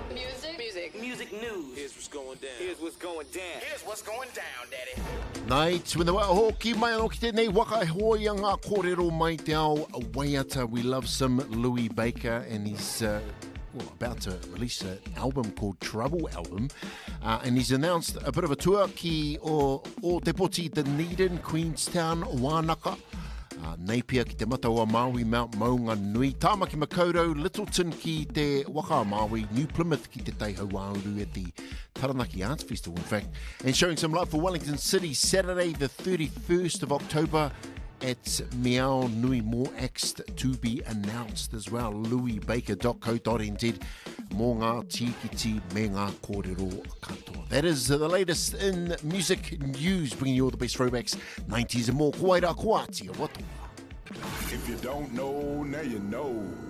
Music news. Here's what's going down. Here's what's going down. Here's what's going down, Daddy. Nai, tūna wā hoki mai anō ki tēnei waka hoi a ngā kōrero mai te ao waiata. We love some Louis Baker, and he's about to release an album called Trouble Album. And he's announced a bit of a tour ki o te poti Dunedin, Queenstown, Wānaka. Napier ki te Mataua Maui, Mount Maunga Nui, Tāmaki Makaurau, Littleton ki te Waka Maui, New Plymouth ki te Taiho Wauru at the Taranaki Arts Festival, in fact, and showing some love for Wellington City, Saturday the 31st of October at Meow Nui. More acts to be announced as well. louisbaker.co.nz mō ngā tīkiti me ngā kōrero katoa. That is the latest in music news, bringing you all the best throwbacks, 90s and more. Ko aira, ko ātia, watoa. If you don't know, now you know.